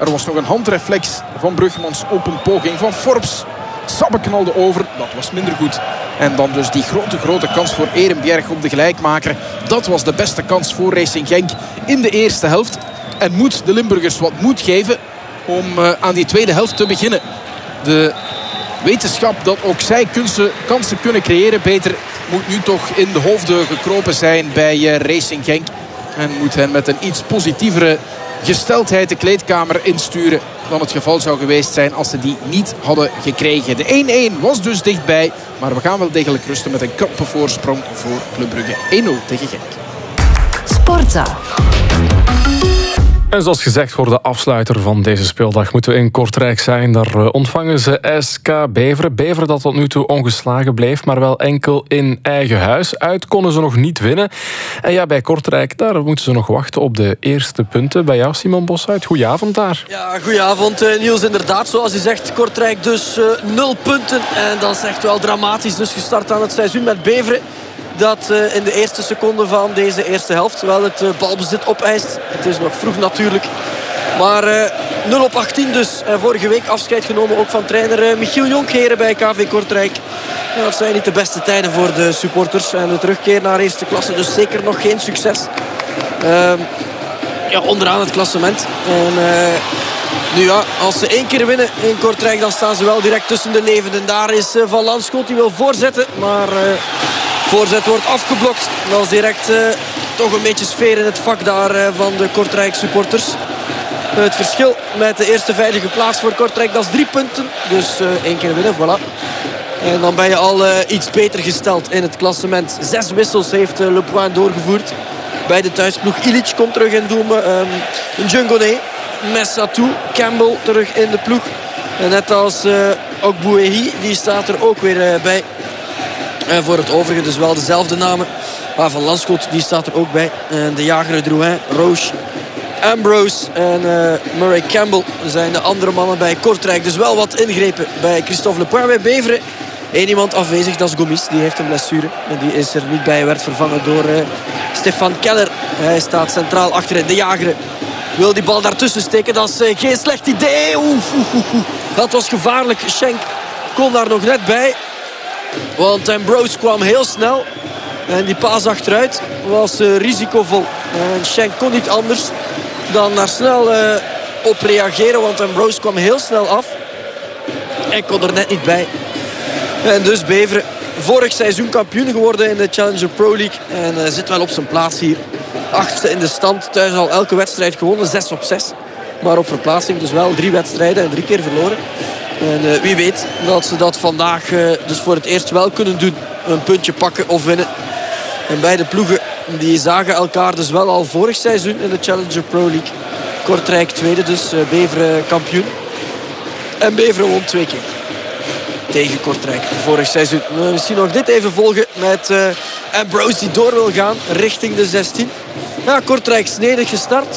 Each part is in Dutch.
Er was nog een handreflex van Bruggemans op een poging van Forbes. Sabbe knalde over, dat was minder goed. En dan dus die grote kans voor Erenbjerg op de gelijkmaker. Dat was de beste kans voor Racing Genk in de eerste helft. En moet de Limburgers wat moed geven om aan die tweede helft te beginnen. De wetenschap dat ook zij kansen kunnen creëren beter moet nu toch in de hoofden gekropen zijn bij Racing Genk. En moet hen met een iets positievere gesteldheid de kleedkamer insturen dan het geval zou geweest zijn als ze die niet hadden gekregen. De 1-1 was dus dichtbij, maar we gaan wel degelijk rusten met een krappe voorsprong voor Club Brugge. 1-0 tegen Genk. Sportza. En zoals gezegd voor de afsluiter van deze speeldag moeten we in Kortrijk zijn. Daar ontvangen ze SK Beveren. Beveren dat tot nu toe ongeslagen bleef, maar wel enkel in eigen huis. Uit konden ze nog niet winnen. En ja, bij Kortrijk, daar moeten ze nog wachten op de eerste punten. Bij jou, Simon Bosuit. Goedenavond daar. Ja, goedenavond Niels. Inderdaad, zoals je zegt, Kortrijk dus 0 punten. En dat is echt wel dramatisch. Dus gestart aan het seizoen met Beveren. Dat in de eerste seconde van deze eerste helft wel het balbezit opeist. Het is nog vroeg natuurlijk. Maar 0 op 18 dus. Vorige week afscheid genomen ook van trainer Michiel Jonkheren bij KV Kortrijk. En dat zijn niet de beste tijden voor de supporters. En de terugkeer naar eerste klasse dus zeker nog geen succes. Onderaan het klassement. En nu ja, als ze 1 keer winnen in Kortrijk, dan staan ze wel direct tussen de levenden. Daar is Van Lanschot, die wil voorzetten. Maar voorzet wordt afgeblokt. Dat is direct toch een beetje sfeer in het vak daar van de Kortrijk supporters. Het verschil met de eerste veilige plaats voor Kortrijk, dat is 3 punten. Dus 1 keer winnen, voilà. En dan ben je al iets beter gesteld in het klassement. 6 wissels heeft Le Point doorgevoerd. Bij de thuisploeg. Ilic komt terug in doel. Djungone, Messatou, Campbell terug in de ploeg. En net als ook Bouéhi, die staat er ook weer bij. En voor het overige dus wel dezelfde namen. Maar Van Lanschot, die staat er ook bij. En de jager Drouin, Roche, Ambrose en Murray Campbell zijn de andere mannen bij Kortrijk. Dus wel wat ingrepen bij Christophe Le Point. Bij Beveren 1 iemand afwezig, dat is Gomis. Die heeft een blessure. En die is er niet bij. Werd vervangen door Stefan Keller. Hij staat centraal achterin. De jager wil die bal daartussen steken. Dat is geen slecht idee. Dat was gevaarlijk. Schenk kon daar nog net bij. Want Ambrose kwam heel snel. En die paas achteruit was risicovol. En Schenk kon niet anders dan daar snel op reageren. Want Ambrose kwam heel snel af. En kon er net niet bij. En dus Beveren, vorig seizoen kampioen geworden in de Challenger Pro League. En zit wel op zijn plaats hier. 8e in de stand. Thuis al elke wedstrijd gewonnen. 6 op 6. Maar op verplaatsing dus wel 3 wedstrijden en 3 keer verloren. En wie weet dat ze dat vandaag dus voor het eerst wel kunnen doen. Een puntje pakken of winnen. En beide ploegen die zagen elkaar dus wel al vorig seizoen in de Challenger Pro League. Kortrijk tweede, dus Beveren kampioen. En Beveren won 2 keer tegen Kortrijk vorig seizoen. Misschien nog dit even volgen met Ambrose die door wil gaan richting de 16. Ja, Kortrijk snedig gestart.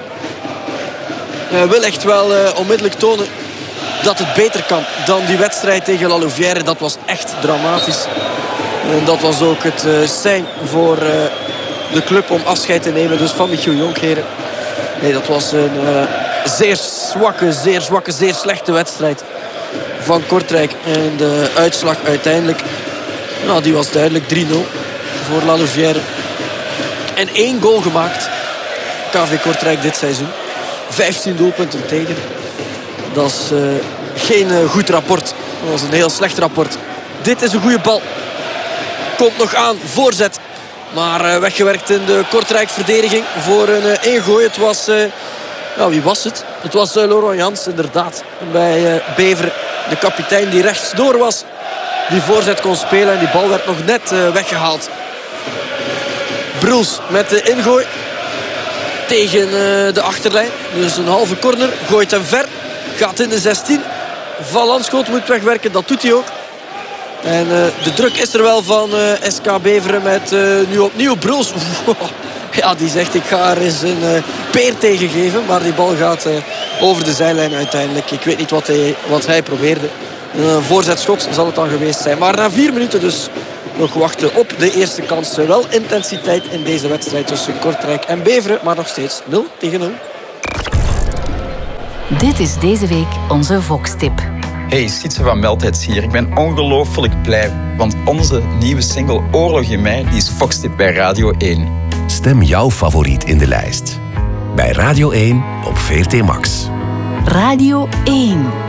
Wil echt wel onmiddellijk tonen dat het beter kan dan die wedstrijd tegen La Louvière. Dat was echt dramatisch. En dat was ook het sein voor de club om afscheid te nemen dus van Michiel Jonkheren. Nee, dat was een zeer zwakke, zeer slechte wedstrijd van Kortrijk. En de uitslag uiteindelijk, nou, die was duidelijk 3-0 voor La Louvière. En 1 goal gemaakt. KV Kortrijk dit seizoen. 15 doelpunten tegen. Dat is geen goed rapport. Dat was een heel slecht rapport. Dit is een goede bal. Komt nog aan, voorzet. Maar weggewerkt in de Kortrijk-verdediging voor een ingooi. Het was, wie was het? Het was Laurent Jans inderdaad. Bij Beveren, de kapitein die rechtsdoor was. Die voorzet kon spelen en die bal werd nog net weggehaald. Bruls met de ingooi. Tegen de achterlijn. Dus een halve corner. Gooit hem ver. Gaat in de 16. Van Lanschot moet wegwerken. Dat doet hij ook. En de druk is er wel van SK Beveren met nu opnieuw Bruls. Ja, die zegt ik ga er eens een peer tegen geven. Maar die bal gaat over de zijlijn uiteindelijk. Ik weet niet wat hij probeerde. Een voorzetschot zal het dan geweest zijn. Maar na 4 minuten dus nog wachten op de eerste kans. Wel intensiteit in deze wedstrijd tussen Kortrijk en Beveren. Maar nog steeds 0-0. Dit is deze week onze Vox-tip. Hey, Sietse van Meldheids hier. Ik ben ongelooflijk blij, want onze nieuwe single Oorlog in mij, die is Vox-tip bij Radio 1. Stem jouw favoriet in de lijst. Bij Radio 1 op VRT Max. Radio 1.